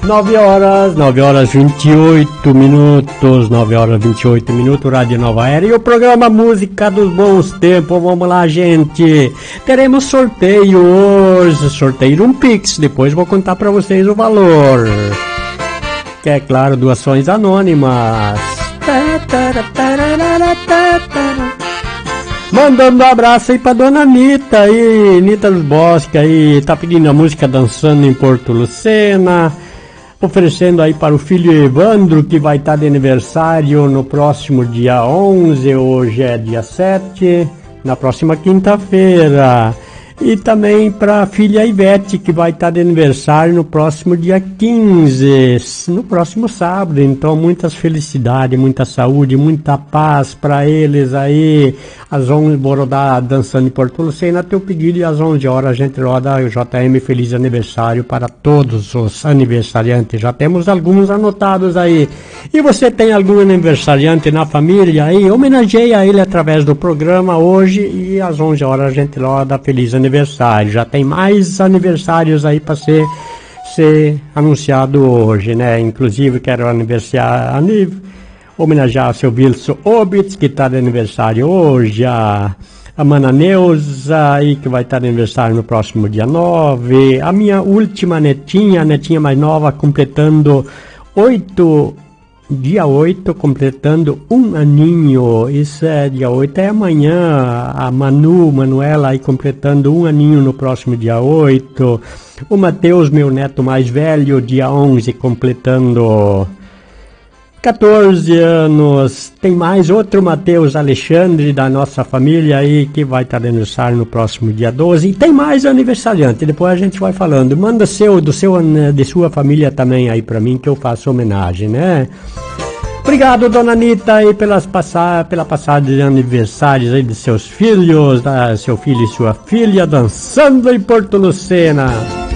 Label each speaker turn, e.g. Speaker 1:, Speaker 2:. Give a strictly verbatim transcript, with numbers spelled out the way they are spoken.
Speaker 1: nove horas, nove horas vinte e oito minutos, nove horas vinte e oito minutos, Rádio Nova Era e o programa Música dos Bons Tempos. Vamos lá, gente. Teremos sorteio hoje, sorteio um Pix, depois vou contar pra vocês o valor. Que é claro, doações anônimas. Mandando um abraço aí pra dona Anitta aí, Anitta dos Bosques aí, tá pedindo a música Dançando em Porto Lucena, oferecendo aí para o filho Evandro, que vai estar de aniversário no próximo dia onze, hoje é dia sete, na próxima quinta-feira. E também para a filha Ivete, que vai estar de aniversário no próximo dia quinze, no próximo sábado. Então, muitas felicidades, muita saúde, muita paz para eles aí. Às onze, vou rodar Dançando em Porto Lucena, teu pedido, e às onze horas a gente roda o J M Feliz Aniversário para todos os aniversariantes. Já temos alguns anotados aí. E você tem algum aniversariante na família aí? Homenageia ele através do programa hoje, e às onze horas a gente roda Feliz Aniversário. Aniversário, já tem mais aniversários aí para ser, ser anunciado hoje, né? Inclusive quero aniversar, homenagear o seu Wilson Obitz, que está de aniversário hoje, a, a Mana Neuza, aí, que vai estar de aniversário no próximo dia nove, a minha última netinha, a netinha mais nova, completando oito. Dia oito, completando um aninho. Isso é dia oito, é amanhã. A Manu, Manuela aí completando um aninho no próximo dia oito. O Matheus, meu neto mais velho, dia onze, completando quatorze anos. Tem mais outro Matheus Alexandre da nossa família aí, que vai estar de aniversário no próximo dia doze. E tem mais aniversariante, depois a gente vai falando. Manda seu, do seu, de sua família também aí pra mim, que eu faço homenagem, né? Obrigado, dona Anitta, aí pelas passar, pela passada de aniversários aí de seus filhos, da, seu filho e sua filha, dançando em Porto Lucena.